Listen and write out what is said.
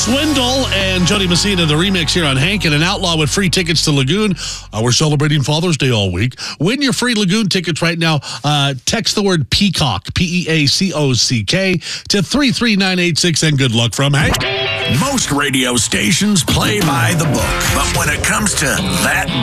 Swindle and Jody Messina, the remix here on Hank, and an outlaw with free tickets to Lagoon. We're celebrating Father's Day all week. Win your free Lagoon tickets right now. Text the word Peacock, P-E-A-C-O-C-K, to 33986, and good luck from Hank. Most radio stations play by the book, but when it comes to that